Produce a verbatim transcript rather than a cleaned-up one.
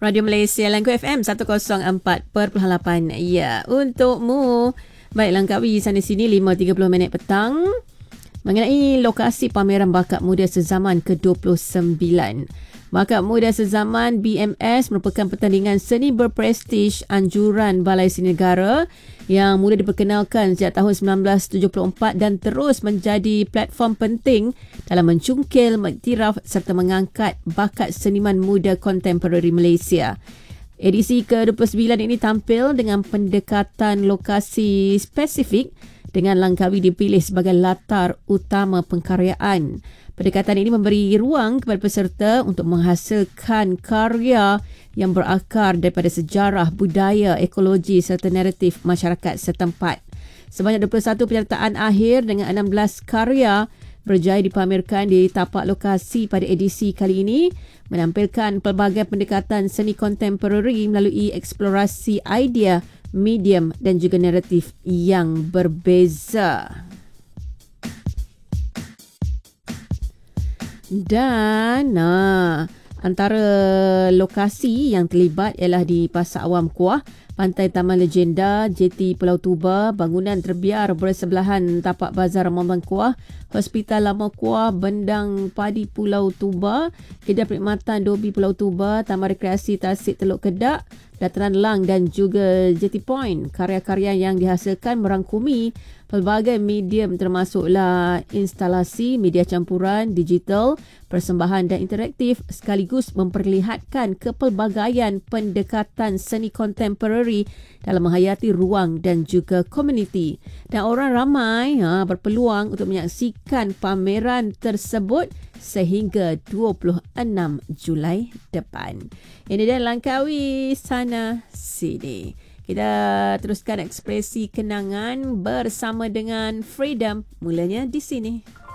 Radio Malaysia Langkawi F M seratus empat perpuluhan lapan. Ya, untukmu. Baik, Langkawi sana sini lima tiga puluh minit petang. Mengenai lokasi pameran bakat muda sezaman ke dua puluh sembilan. Bakat Muda Sezaman B M S merupakan pertandingan seni berprestij anjuran Balai Seni Negara yang mula diperkenalkan sejak tahun sembilan belas tujuh puluh empat dan terus menjadi platform penting dalam mencungkil, mengiktiraf serta mengangkat bakat seniman muda kontemporari Malaysia. Edisi ke dua puluh sembilan ini tampil dengan pendekatan lokasi spesifik dengan Langkawi dipilih sebagai latar utama pengkaryaan. Pendekatan ini memberi ruang kepada peserta untuk menghasilkan karya yang berakar daripada sejarah, budaya, ekologi serta naratif masyarakat setempat. Sebanyak dua puluh satu penyertaan akhir dengan enam belas karya berjaya dipamerkan di tapak lokasi pada edisi kali ini, menampilkan pelbagai pendekatan seni kontemporari melalui eksplorasi idea, medium dan juga naratif yang berbeza. Dan nah, antara lokasi yang terlibat ialah di Pasar Awam Kuah, Pantai Taman Legenda, J T Pulau Tuba, bangunan terbiar bersebelahan tapak Bazar Ramadan Kuah, Hospital Lama Kuah, Bendang Padi Pulau Tuba, Kedai Perkhidmatan Dobi Pulau Tuba, Taman Rekreasi Tasik Teluk Kedak, Dataran Lang dan juga J T Point. Karya-karya yang dihasilkan merangkumi pelbagai medium termasuklah instalasi, media campuran, digital, persembahan dan interaktif sekaligus memperlihatkan kepelbagaian pendekatan seni kontemporari dalam menghayati ruang dan juga komuniti. Dan orang ramai ha, berpeluang untuk menyaksikan pameran tersebut sehingga dua puluh enam Julai depan. Ini dia Langkawi sana sini. Kita teruskan ekspresi kenangan bersama dengan Freedom, mulanya di sini.